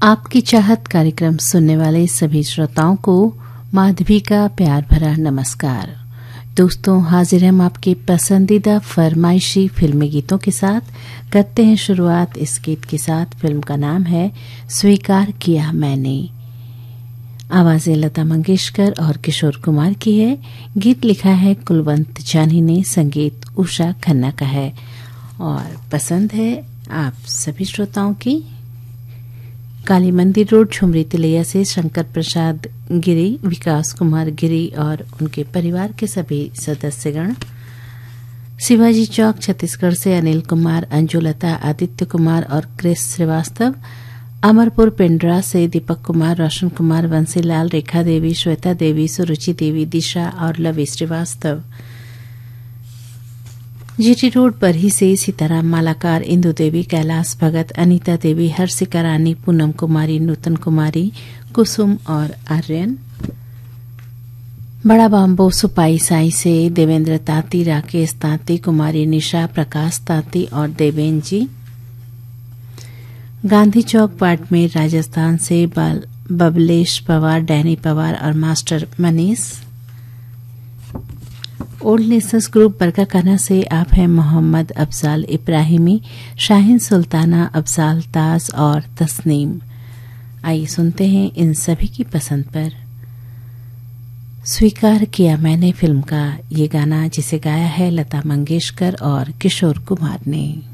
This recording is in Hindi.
आपकी चाहत कार्यक्रम सुनने वाले सभी श्रोताओं को माधवी का प्यार भरा नमस्कार। दोस्तों, हाजिर हम आपके पसंदीदा फरमाइशी फिल्मी गीतों के साथ करते हैं शुरुआत इस गीत के साथ। फिल्म का नाम है स्वीकार किया मैंने। आवाजें लता मंगेशकर और किशोर कुमार की है। गीत लिखा है कुलवंत जानी ने, संगीत उषा खन्ना का है और पसंद है आप सभी श्रोताओं की। काली मंदिर रोड, झुमरी तिलैया से शंकर प्रसाद गिरी, विकास कुमार गिरी और उनके परिवार के सभी सदस्यगण। शिवाजी चौक छत्तीसगढ़ से अनिल कुमार, अंजुलता, आदित्य कुमार और क्रिस श्रीवास्तव। अमरपुर पिंडरा से दीपक कुमार, रोशन कुमार, बंसीलाल, रेखा देवी, श्वेता देवी, सुरुचि देवी, दिशा और लवी श्रीवास्तव। जीटी रोड बरही से सीताराम मालाकार, इंदु देवी, कैलाश भगत, अनीता देवी, हर्षिका रानी, पूनम कुमारी, नूतन कुमारी, कुसुम और आर्यन। बड़ा बाम्बो सुपाई साई से देवेंद्र ताती, राकेश ताती, कुमारी निशा, प्रकाश ताती और देवेन जी। गांधी चौक बाड़मेर राजस्थान से बबलेश पवार, डैनी पवार और master Manish. Old Nations group Barkakana से आप हैं मोहम्मद अफजाल इब्राहिमी, शाहीन सुल्ताना, अफजाल ताज और तस्नीम। आइए सुनते हैं इन सभी की पसंद पर स्वीकार किया मैंने फिल्म का ये गाना, जिसे गाया है लता मंगेशकर और किशोर कुमार ने।